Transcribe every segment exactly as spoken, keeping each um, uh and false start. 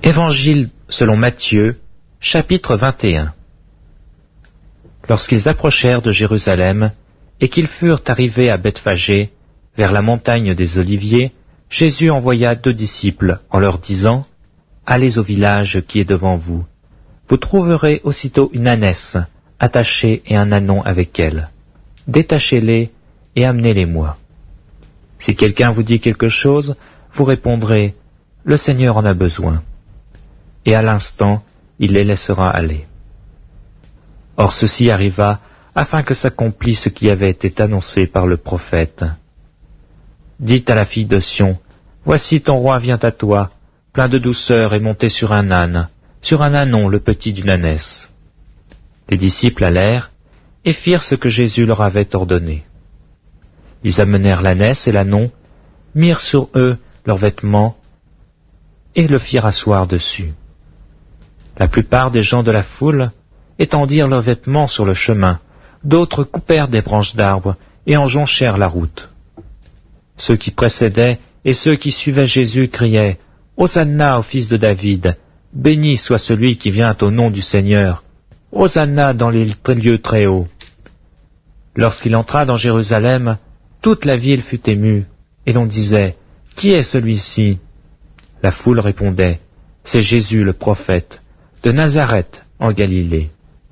Évangile selon Matthieu, chapitre vingt et un. Lorsqu'ils approchèrent de Jérusalem et qu'ils furent arrivés à Bethphagée, vers la montagne des Oliviers, Jésus envoya deux disciples en leur disant « Allez au village qui est devant vous. Vous trouverez aussitôt une ânesse attachée et un ânon avec elle. Détachez-les et amenez-les-moi. Si quelqu'un vous dit quelque chose, vous répondrez « Le Seigneur en a besoin. » Et à l'instant, il les laissera aller. Or ceci arriva afin que s'accomplisse ce qui avait été annoncé par le prophète. Dites à la fille de Sion, voici ton roi vient à toi, plein de douceur et monté sur un âne, sur un ânon le petit d'une ânesse. Les disciples allèrent et firent ce que Jésus leur avait ordonné. Ils amenèrent l'ânesse et l'ânon, mirent sur eux leurs vêtements et le firent asseoir dessus. La plupart des gens de la foule étendirent leurs vêtements sur le chemin, d'autres coupèrent des branches d'arbres et en jonchèrent la route. Ceux qui précédaient et ceux qui suivaient Jésus criaient « Hosanna au fils de David, béni soit celui qui vient au nom du Seigneur, Hosanna dans les lieux très hauts. » Lorsqu'il entra dans Jérusalem, toute la ville fut émue, et l'on disait « Qui est celui-ci » La foule répondait « C'est Jésus le prophète, de Nazareth en Galilée. »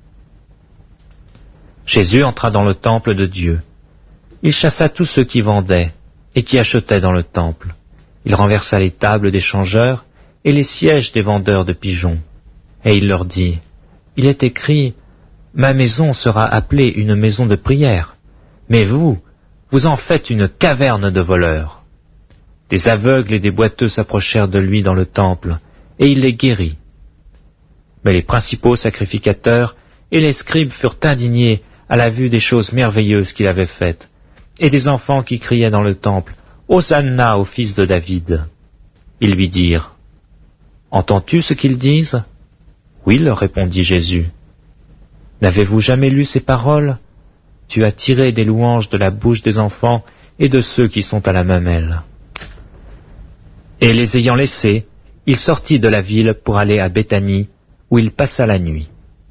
Jésus entra dans le temple de Dieu. Il chassa tous ceux qui vendaient et qui achetaient dans le temple. Il renversa les tables des changeurs et les sièges des vendeurs de pigeons. Et il leur dit, « Il est écrit, ma maison sera appelée une maison de prière, mais vous, vous en faites une caverne de voleurs. » Des aveugles et des boiteux s'approchèrent de lui dans le temple, et il les guérit. Mais les principaux sacrificateurs et les scribes furent indignés à la vue des choses merveilleuses qu'il avait faites, et des enfants qui criaient dans le temple, « Hosanna au fils de David !» Ils lui dirent, « Entends-tu ce qu'ils disent ?» « Oui, leur répondit Jésus. »« N'avez-vous jamais lu ces paroles ? Tu as tiré des louanges de la bouche des enfants et de ceux qui sont à la mamelle. » Et les ayant laissés, il sortit de la ville pour aller à Béthanie, où il passa la nuit.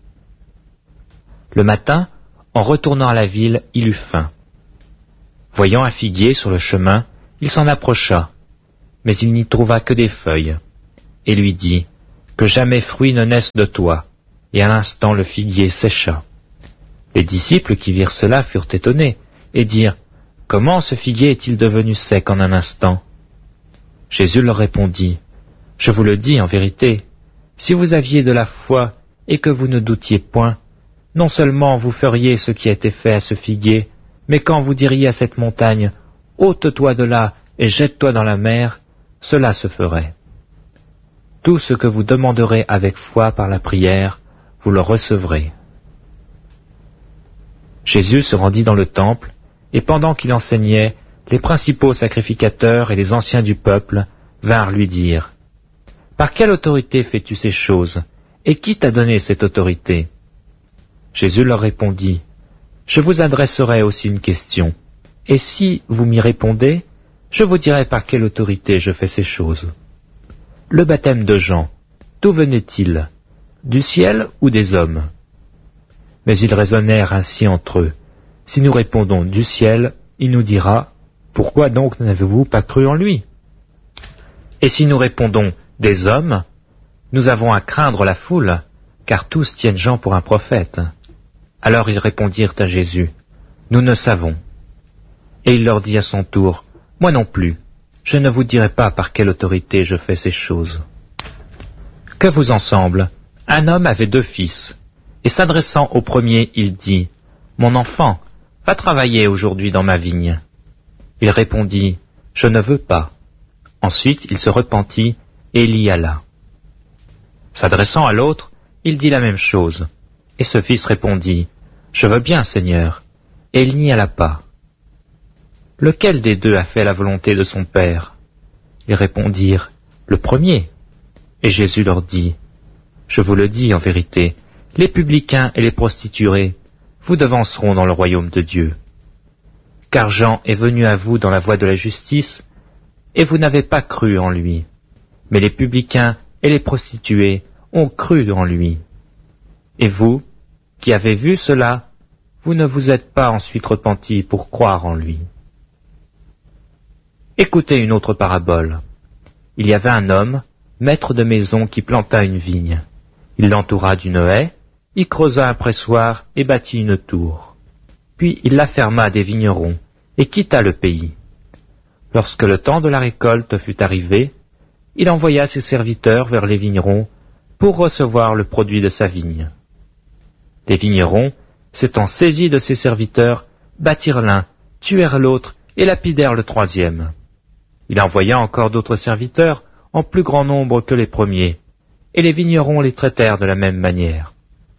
Le matin, en retournant à la ville, il eut faim. Voyant un figuier sur le chemin, il s'en approcha, mais il n'y trouva que des feuilles, et lui dit, « Que jamais fruit ne naisse de toi. » Et à l'instant le figuier sécha. Les disciples qui virent cela furent étonnés, et dirent, « Comment ce figuier est-il devenu sec en un instant ?» Jésus leur répondit, « Je vous le dis en vérité, si vous aviez de la foi et que vous ne doutiez point, non seulement vous feriez ce qui a été fait à ce figuier, mais quand vous diriez à cette montagne, « Ôte-toi de là et jette-toi dans la mer », cela se ferait. Tout ce que vous demanderez avec foi par la prière, vous le recevrez. » Jésus se rendit dans le temple, et pendant qu'il enseignait, les principaux sacrificateurs et les anciens du peuple vinrent lui dire, « Par quelle autorité fais-tu ces choses, et qui t'a donné cette autorité ?» Jésus leur répondit, « Je vous adresserai aussi une question, et si vous m'y répondez, je vous dirai par quelle autorité je fais ces choses. Le baptême de Jean, d'où venait-il? Du ciel ou des hommes ?» Mais ils raisonnèrent ainsi entre eux. Si nous répondons du ciel, il nous dira, « Pourquoi donc n'avez-vous pas cru en lui ?» Et si nous répondons des hommes, nous avons à craindre la foule, car tous tiennent Jean pour un prophète. Alors ils répondirent à Jésus, « Nous ne savons. » Et il leur dit à son tour, « Moi non plus, je ne vous dirai pas par quelle autorité je fais ces choses. » Que vous en semble? Un homme avait deux fils, et s'adressant au premier, il dit, « Mon enfant, va travailler aujourd'hui dans ma vigne. » Il répondit, « Je ne veux pas. » Ensuite il se repentit, et il y alla. S'adressant à l'autre, il dit la même chose. Et ce fils répondit, « Je veux bien, Seigneur. » Et il n'y alla pas. Lequel des deux a fait la volonté de son père? Ils répondirent, « Le premier. » Et Jésus leur dit, « Je vous le dis en vérité, les publicains et les prostituées vous devanceront dans le royaume de Dieu. Car Jean est venu à vous dans la voie de la justice, et vous n'avez pas cru en lui. Mais les publicains et les prostituées ont cru en lui. Et vous, qui avez vu cela, vous ne vous êtes pas ensuite repentis pour croire en lui. Écoutez une autre parabole. Il y avait un homme, maître de maison, qui planta une vigne. Il l'entoura d'une haie, y creusa un pressoir et bâtit une tour. Puis il la ferma à des vignerons et quitta le pays. Lorsque le temps de la récolte fut arrivé, il envoya ses serviteurs vers les vignerons pour recevoir le produit de sa vigne. Les vignerons, s'étant saisis de ses serviteurs, battirent l'un, tuèrent l'autre et lapidèrent le troisième. Il envoya encore d'autres serviteurs, en plus grand nombre que les premiers, et les vignerons les traitèrent de la même manière.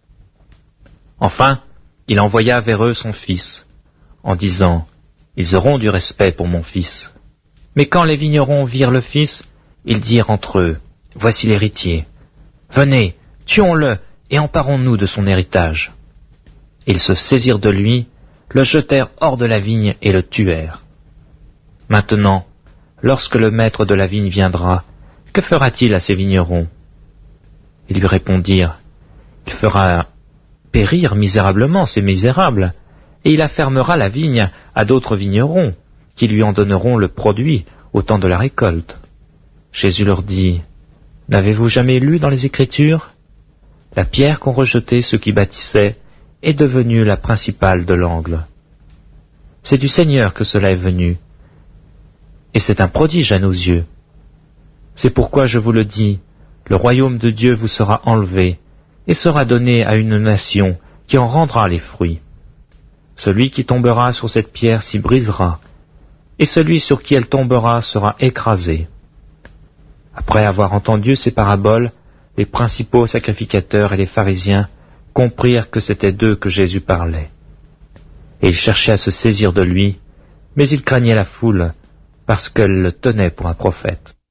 Enfin, il envoya vers eux son fils, en disant « Ils auront du respect pour mon fils. » Mais quand les vignerons virent le fils, ils dirent entre eux « Voici l'héritier. Venez, tuons-le et emparons-nous de son héritage. » Ils se saisirent de lui, le jetèrent hors de la vigne et le tuèrent. Maintenant, lorsque le maître de la vigne viendra, que fera-t-il à ces vignerons? Ils lui répondirent, il fera périr misérablement ces misérables, et il affermera la vigne à d'autres vignerons, qui lui en donneront le produit au temps de la récolte. Jésus leur dit, n'avez-vous jamais lu dans les Écritures? La pierre qu'ont rejetée ceux qui bâtissaient est devenue la principale de l'angle. C'est du Seigneur que cela est venu, et c'est un prodige à nos yeux. C'est pourquoi je vous le dis, le royaume de Dieu vous sera enlevé, et sera donné à une nation qui en rendra les fruits. Celui qui tombera sur cette pierre s'y brisera, et celui sur qui elle tombera sera écrasé. Après avoir entendu ces paraboles, les principaux sacrificateurs et les pharisiens comprirent que c'était d'eux que Jésus parlait. Et ils cherchaient à se saisir de lui, mais ils craignaient la foule, parce qu'elle le tenait pour un prophète.